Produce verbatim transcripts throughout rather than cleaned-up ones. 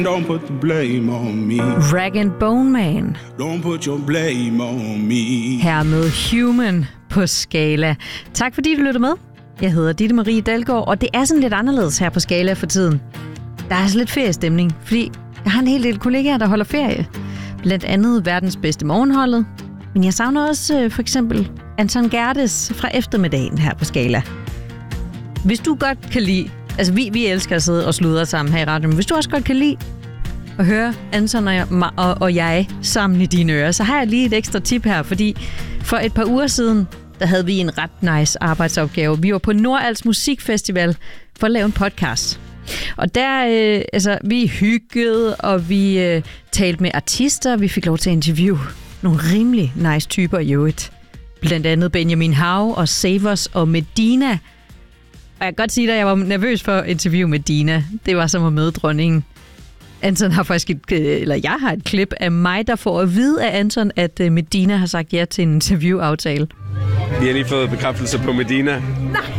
Don't put the blame on me. Rag and Bone Man. Don't put your blame on me. Her med Human på Skala. Tak fordi du lytter med. Jeg hedder Ditte Marie Dalgaard, og det er sådan lidt anderledes her på Skala for tiden. Der er så lidt feriestemning, fordi jeg har en hel del kollegaer, der holder ferie. Blandt andet verdens bedste morgenholdet. Men jeg savner også for eksempel Anton Gerdes fra eftermiddagen her på Skala. Hvis du godt kan lide, altså vi, vi elsker at sidde og sludre sammen her i radioen, men hvis du også godt kan lide at høre Anton og jeg, og, og jeg sammen i dine ører, så har jeg lige et ekstra tip her, fordi for et par uger siden, der havde vi en ret nice arbejdsopgave. Vi var på Nordals Musikfestival for at lave en podcast. Og der, øh, altså, vi hyggede, og vi øh, talte med artister. Vi fik lov til at interviewe nogle rimelig nice typer i øvrigt. Blandt andet Benjamin Hav og Savers og Medina. Og jeg kan godt sige dig, at jeg var nervøs for at interviewe Medina. Det var som at møde dronningen. Anton har faktisk et, eller jeg har et klip af mig, der får at vide af Anton, at Medina har sagt ja til en interviewaftale. Vi har lige fået bekræftelse på Medina. Nej!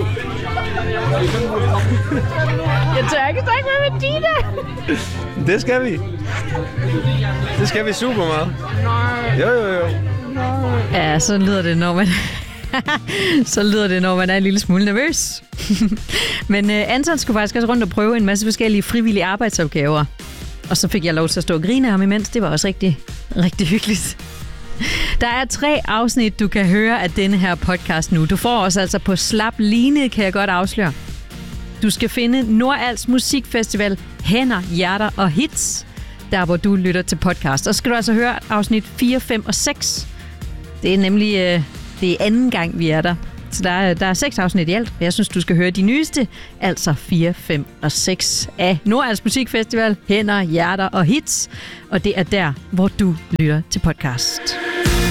Jeg tør ikke snakke med Medina! Det skal vi. Det skal vi super meget. Nej. Jo, jo, jo. Ja, så lyder det, når man... så lyder det, når man er en lille smule nervøs. Men uh, Anton skulle faktisk også rundt og prøve en masse forskellige frivillige arbejdsopgaver. Og så fik jeg lov til at stå og grine af ham imens. Det var også rigtig, rigtig hyggeligt. Der er tre afsnit, du kan høre af denne her podcast nu. Du får os altså på slap line, kan jeg godt afsløre. Du skal finde Nordals Musikfestival, Hænder, Hjerter og Hits, der hvor du lytter til podcast. Og så skal du altså høre afsnit fire, fem og seks. Det er nemlig øh, det er anden gang, vi er der. Så der er, der er seks afsnit i alt, og jeg synes, du skal høre de nyeste, altså fire, fem og seks af Nordals Musikfestival, Hænder, Hjerter og Hits. Og det er der, hvor du lytter til podcast.